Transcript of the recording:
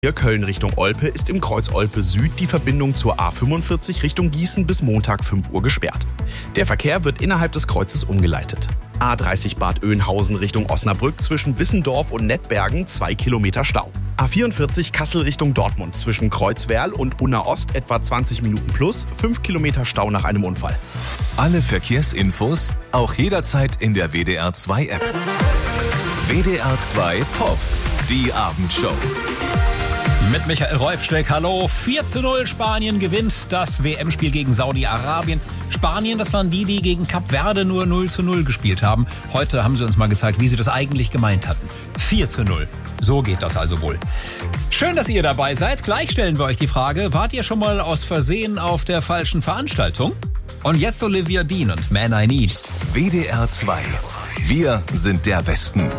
Hier Köln Richtung Olpe ist im Kreuz Olpe Süd die Verbindung zur A45 Richtung Gießen bis Montag 5 Uhr gesperrt. Der Verkehr wird innerhalb des Kreuzes umgeleitet. A30 Bad Oeynhausen Richtung Osnabrück zwischen Bissendorf und Nettbergen 2 Kilometer Stau. A44 Kassel Richtung Dortmund zwischen Kreuzwerl und Unna Ost etwa 20 Minuten plus 5 Kilometer Stau nach einem Unfall. Alle Verkehrsinfos auch jederzeit in der WDR 2 App. WDR 2 Pop, die Abendshow. Mit Michael Reufsteck, hallo. 4:0, Spanien gewinnt das WM-Spiel gegen Saudi-Arabien. Spanien, das waren die gegen Kap Verde nur 0:0 gespielt haben. Heute haben sie uns mal gezeigt, wie sie das eigentlich gemeint hatten. 4:0. So geht das also wohl. Schön, dass ihr dabei seid. Gleich stellen wir euch die Frage, wart ihr schon mal aus Versehen auf der falschen Veranstaltung? Und jetzt Olivia Dean und Man I Need. WDR 2. Wir sind der Westen.